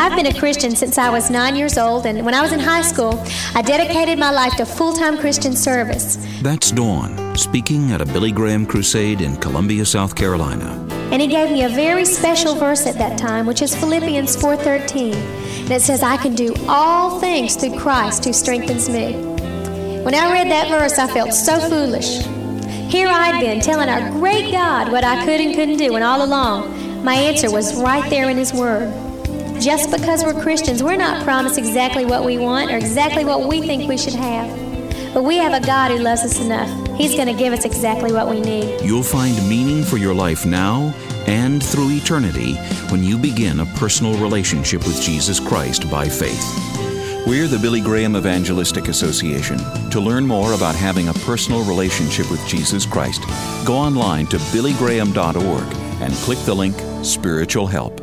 I've been a Christian since I was 9 years old, and when I was in high school, I dedicated my life to full-time Christian service. That's Dawn, speaking at a Billy Graham crusade in Columbia, South Carolina. And he gave me a very special verse at that time, which is Philippians 4:13. And it says, I can do all things through Christ who strengthens me. When I read that verse, I felt so foolish. Here I'd been telling our great God what I could and couldn't do, and all along, my answer was right there in His Word. Just because we're Christians, we're not promised exactly what we want or exactly what we think we should have. But we have a God who loves us enough. He's going to give us exactly what we need. You'll find meaning for your life now and through eternity when you begin a personal relationship with Jesus Christ by faith. We're the Billy Graham Evangelistic Association. To learn more about having a personal relationship with Jesus Christ, go online to billygraham.org and click the link Spiritual Help.